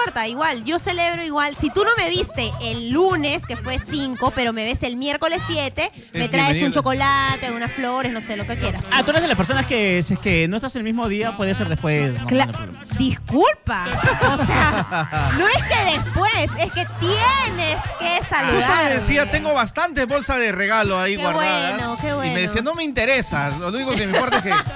importa, igual, yo celebro igual. Si tú no me viste el lunes, que fue 5, pero me ves el miércoles 7, me traes un chocolate, unas flores, no sé, lo que quieras. Ah, tú eres de las personas que si es que no estás el mismo día, puede ser después. No, Disculpa. O sea, no es que después, es que tienes que saludar. Justo me decía, tengo bastantes bolsas de regalo ahí Qué guardadas. bueno, qué bueno. Y me decía, no me interesa. Lo único que me importa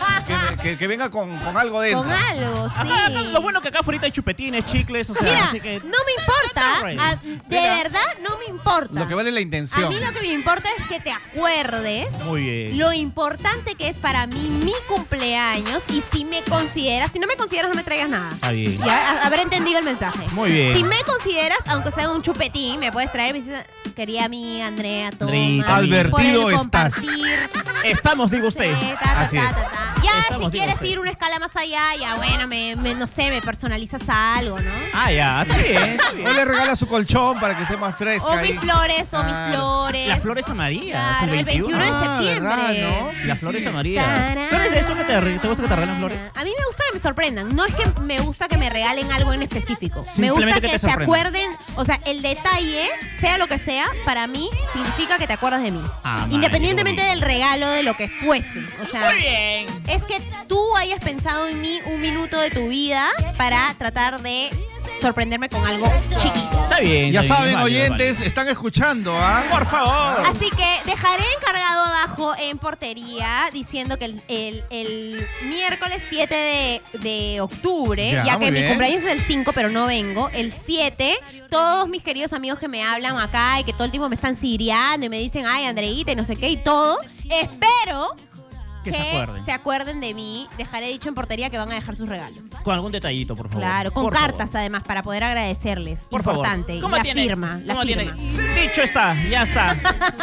es que venga con algo dentro. Con algo, sí. Acá, lo bueno que acá afuera hay chupetines, chicles, o sea, Mira, así que... no me importa. De verdad, no me importa. Lo que vale la intención. A mí lo que me importa es que te acuerdes Muy bien. lo importante que es para mí mi cumpleaños y si me consideras, si no me consideras no me traigas nada. Está bien. Ya haber entendido el mensaje. Muy bien. Si me consideras, aunque sea un chupetín, me puedes traer, me dices, querida amiga, Andrea, toma. Andreita, advertido por el estás. compartir. Estamos, digo usted. Así es. Ya, Estamos, si quieres digo, ir una escala más allá, ya bueno, no sé, me personalizas algo, ¿no? Ah, ya, está bien. Está bien. O le regala su colchón para que esté más fresca. O ahí. mis flores, o mis flores. Las flores amarillas, Claro, el 21. de septiembre. ¿verdad, no? Sí, Las flores sí. amarillas. ¿Tú eres de eso que te gusta que te regalen flores? A mí me gusta que me sorprendan. No es que me gusta que me regalen algo en específico. Me Simplemente gusta que que te se sorprendan. acuerden. O sea, el detalle, sea lo que sea, para mí significa que te acuerdas de mí. Ah, Independientemente Mari, del regalo, de lo que fuese. O sea, muy bien. es que tú hayas pensado en mí un minuto de tu vida para tratar de sorprenderme con algo chiquito. Está bien. Ya está bien, saben, es válido, es oyentes, válido. están escuchando, ¿ah? Por favor. Así que dejaré encargado abajo en portería diciendo que el miércoles 7 de octubre, Ya, ya muy que mi bien. cumpleaños es el 5, pero no vengo, el 7, todos mis queridos amigos que me hablan acá y que todo el tiempo me están siriando y me dicen, ay, Andreita y no sé qué y todo, espero Que se acuerden. de mí. Dejaré dicho en portería que van a dejar sus regalos. Con algún detallito, por favor. Claro, con Por cartas favor. además para poder agradecerles. Por Importante. favor. ¿Cómo La tiene? firma, la ¿Cómo firma. tiene? Dicho está, ya está.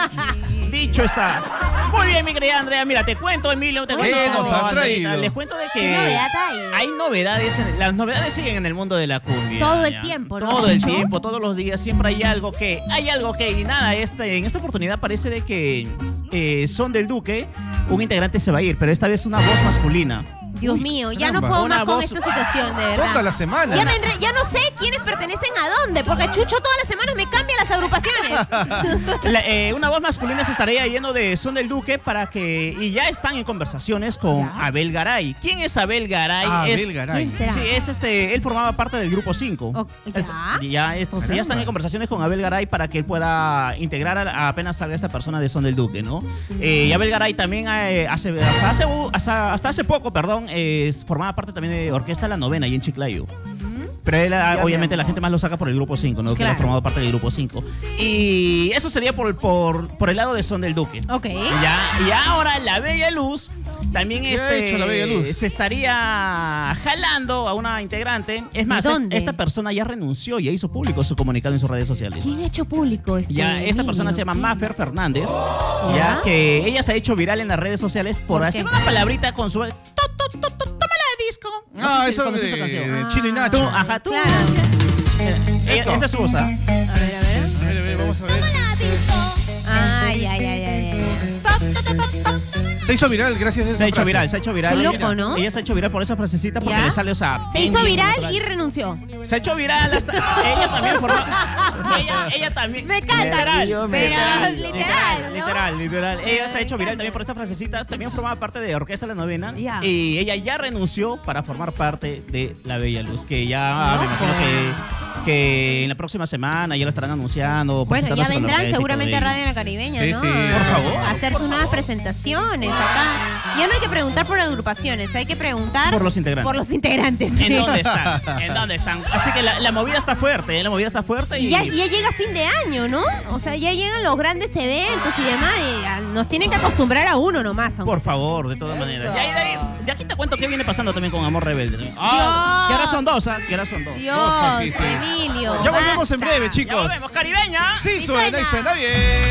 Dicho está. Muy bien, mi querida Andrea. Mira, te cuento, Emilio. Te cuento, ¿Qué nos has Andreita, traído? Les cuento de que ¿Qué novedad hay? novedades. Las novedades siguen en el mundo de la cumbia. Todo el ya. tiempo, ¿no? Todo el ¿No? tiempo, todos los días. Siempre hay algo que. Y nada, en esta oportunidad parece de que Son del Duque, un integrante se va a ir, pero esta vez una voz masculina. Dios mío, ya no caramba. puedo Una más con voz- esta situación, de verdad. Toda la semana. Ya no sé quiénes pertenecen a dónde, porque Chucho todas las semanas me cambia las agrupaciones. Una voz masculina se estaría yendo de Son del Duque y ya están en conversaciones con Ya. Abel Garay. ¿Quién es Abel Garay? Abel Garay. ¿Quién será? Sí, él formaba parte del grupo 5. ¿Ya? Entonces ya Caramba. están en conversaciones con Abel Garay para que él pueda integrar apenas salga esta persona de Son del Duque, ¿no? Y Abel Garay también hasta hace poco, formaba parte también de Orquesta La Novena y en Chiclayo. Pero él, obviamente, la gente más lo saca por el grupo 5, ¿no? Que él ha Claro. formado parte del grupo 5. Y eso sería por el lado de Son del Duque. Ok. Y ahora La Bella Luz también ¿Qué ha hecho La Bella Luz? se estaría jalando a una integrante. Es más, ¿Dónde? esta persona ya renunció, ya hizo público su comunicado en sus redes sociales. ¿Quién ha hecho público este? Ya, esta persona se llama niño? Mafer Fernández, Ya. ya que ella se ha hecho viral en las redes sociales por ¿Por hacer qué? una palabrita con su tómala de disco. No sé si eso conoces esa de canción. Chino y Nacho. Tú, ajá, tú. Claro. Esta es su voz, ¿ah? A ver. A ver, vamos a ver. Ay. Se hizo viral gracias a esa Se ha hecho frase. viral, se ha hecho viral. Qué Ella- loco, ¿no? Ella se ha hecho viral por esa frasecita porque ¿Ya? le sale, o sea... Se bien, hizo bien viral natural. y renunció. Se ha hecho viral hasta... ella también formó... ella también... Me encanta. Literal, Pero literal, ¿no? Ella se ha hecho viral también por esta frasecita. También formaba parte de Orquesta La Novena. Ya. Y ella ya renunció para formar parte de La Bella Luz. Que ya me imagino que en la próxima semana ya la estarán anunciando. Bueno, ya presentándose con vendrán orquesta y seguramente a todo Radio La Caribeña, Sí, ¿no? sí. Por favor. A hacer sus nuevas presentaciones acá. Ya no hay que preguntar por agrupaciones, hay que preguntar Por los integrantes. Por los integrantes. ¿En dónde están? ¿En dónde están? Así que la movida está fuerte, la movida está fuerte y... Ya llega fin de año, ¿no? O sea, ya llegan los grandes eventos y demás. Y nos tienen que acostumbrar a uno nomás. Por favor, de todas maneras. De aquí te cuento qué viene pasando también con Amor Rebelde. Dios. Que ahora son dos, que ahora son dos. Dios, Sí, sí. Emilio. Ya volvemos en basta. breve, Ya chicos. volvemos, caribeña. Sí, Sí suena y suena. suena bien.